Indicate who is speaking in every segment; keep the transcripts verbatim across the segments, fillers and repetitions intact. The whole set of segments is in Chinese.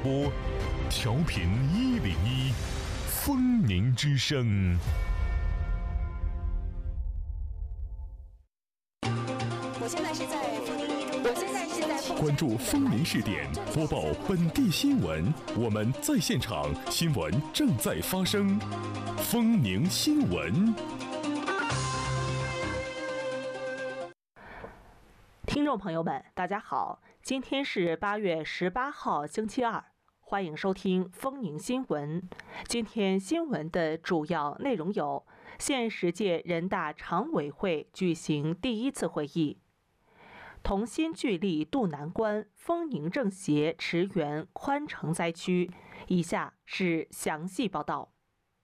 Speaker 1: 播，调频一零一，丰宁之声。
Speaker 2: 我现在是在丰宁一中，我现在是在
Speaker 1: 关注丰宁视点，播报本地新闻。我们在现场，新闻正在发生。丰宁新闻。
Speaker 3: 听众朋友们，大家好，今天是八月十八号，星期二，欢迎收听丰宁新闻。今天新闻的主要内容有：现十届人大常委会举行第一次会议；同心聚力渡难关，丰宁政协驰援宽城灾区。以下是详细报道。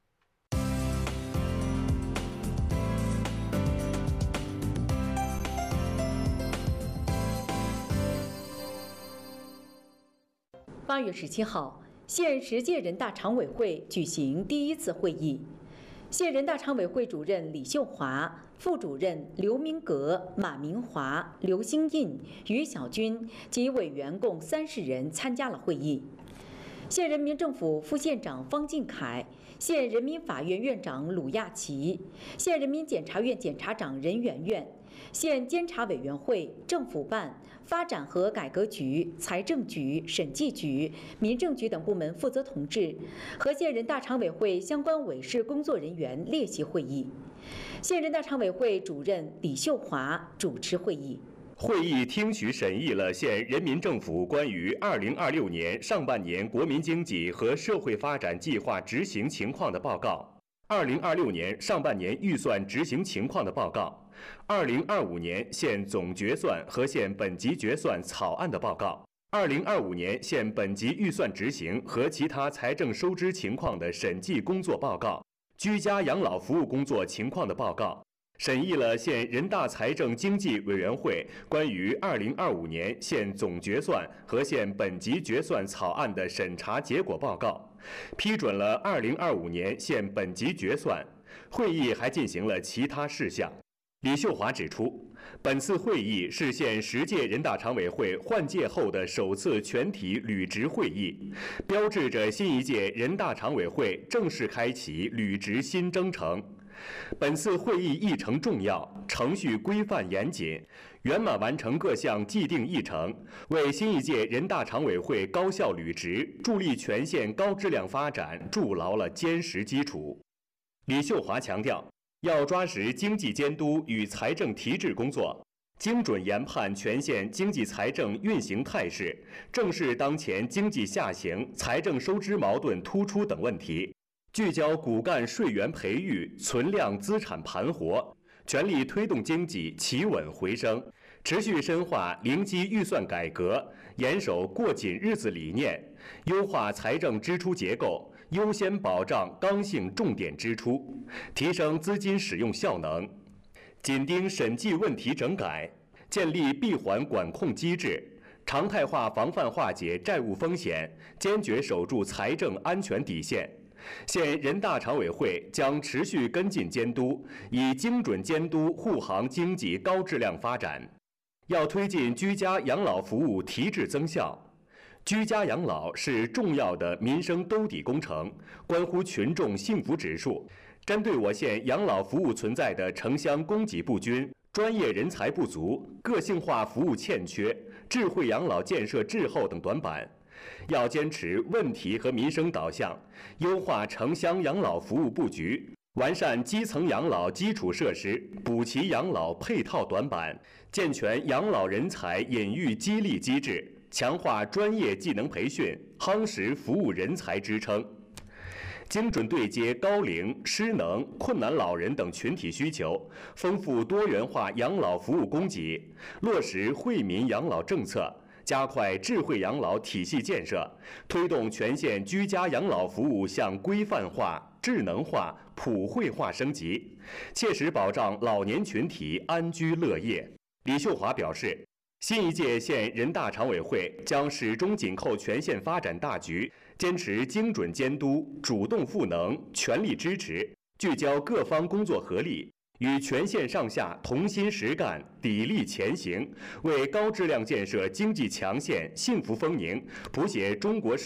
Speaker 4: 八月十七号，现十届人大常委会举行第一次会议。现人大常委会主任李秀华、副主任刘明阁、马明华、刘兴印、于小军及委员共三十人参加了会议。县人民政府副县长方进凯、县人民法院院长鲁亚奇、县人民检察院检察长任媛媛、县监察委员会、政府办、发展和改革局、财政局、审计局、民政局等部门负责同志和县人大常委会相关委事工作人员列席会议。县人大常委会主任李秀华主持会议。
Speaker 5: 会议听取审议了县人民政府关于二零二六年上半年国民经济和社会发展计划执行情况的报告、二零二六年上半年预算执行情况的报告、二零二五年县总决算和县本级决算草案的报告、二零二五年县本级预算执行和其他财政收支情况的审计工作报告、居家养老服务工作情况的报告。审议了县人大财政经济委员会关于二零二五年县总决算和县本级决算草案的审查结果报告，批准了二零二五年县本级决算。会议还进行了其他事项。李秀华指出，本次会议是县十届人大常委会换届后的首次全体履职会议，标志着新一届人大常委会正式开启履职新征程。本次会议议程重要，程序规范严谨，圆满完成各项既定议程，为新一届人大常委会高效履职、助力全县高质量发展筑牢了坚实基础。李秀华强调，要抓实经济监督与财政提质工作，精准研判全县经济财政运行态势，正视当前经济下行、财政收支矛盾突出等问题。聚焦骨干税源培育、存量资产盘活，全力推动经济企稳回升，持续深化零基预算改革，严守过紧日子理念，优化财政支出结构，优先保障刚性重点支出，提升资金使用效能，紧盯审计问题整改，建立闭环管控机制，常态化防范化解债务风险，坚决守住财政安全底线。县人大常委会将持续跟进监督，以精准监督护航经济高质量发展。要推进居家养老服务提质增效。居家养老是重要的民生兜底工程，关乎群众幸福指数。针对我县养老服务存在的城乡供给不均、专业人才不足、个性化服务欠缺、智慧养老建设滞后等短板，要坚持问题和民生导向，优化城乡养老服务布局，完善基层养老基础设施，补齐养老配套短板，健全养老人才引育激励机制，强化专业技能培训，夯实服务人才支撑。精准对接高龄、失能、困难老人等群体需求，丰富多元化养老服务供给，落实惠民养老政策，加快智慧养老体系建设，推动全县居家养老服务向规范化、智能化、普惠化升级，切实保障老年群体安居乐业。李秀华表示，新一届县人大常委会将始终紧扣全县发展大局，坚持精准监督、主动赋能、全力支持，聚焦各方工作合力，与全县上下同心实干、砥砺前行，为高质量建设经济强县、幸福丰宁谱写中国式